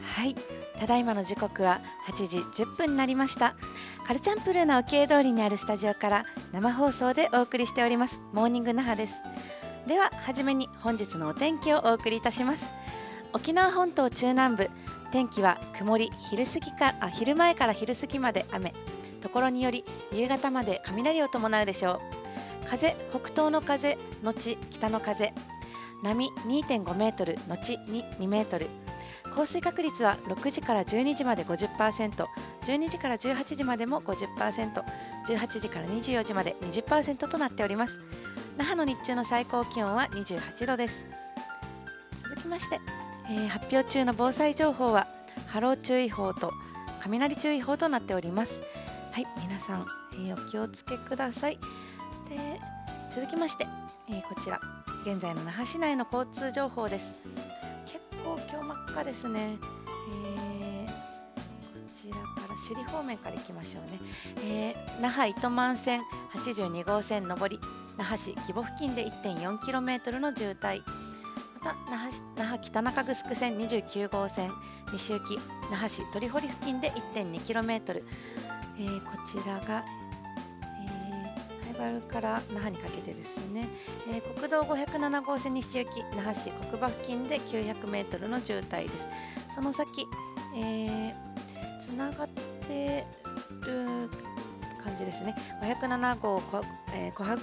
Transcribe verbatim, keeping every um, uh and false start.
はい、ただいまの時刻ははちじじゅっぷんになりました。カルチャンプルーの沖江通りにあるスタジオから生放送でお送りしておりますモーニング那覇です。でははじめに本日のお天気をお送りいたします。沖縄本島中南部、天気は曇り、昼過ぎかあ昼前から昼過ぎまで雨、ところにより夕方まで雷を伴うでしょう。風、北東の風のち北の風、波 にてんごメートルのち に, にメートル、降水確率はろくじからじゅうにじまで ごじゅっパーセント、じゅうにじからじゅうはちじまでも ごじゅっパーセント、じゅうはちじからにじゅうよじまで にじゅっパーセント となっております。那覇の日中の最高気温はにじゅうはちどです。続きまして、えー、発表中の防災情報は波浪注意報と雷注意報となっております。はい、皆さん、えー、お気をつけください。で続きまして、えー、こちら現在の那覇市内の交通情報です。結構今日真っ赤ですね。えー、こちらから首里方面から行きましょうね。えー、那覇糸満線はちじゅうに号線上り那覇市義母付近で いってんよんキロメートル の渋滞、また那覇市那覇北中城線にじゅうきゅう号線西行き那覇市鳥堀付近で いってんにキロメートル、えー、こちらが灰原から那覇にかけてですね、えー、国道ごひゃくなな号線西行き那覇市国場付近で きゅうひゃくメートル の渋滞です。その先、えー、つながってる感じですね。ごひゃくなな号、えー、小羽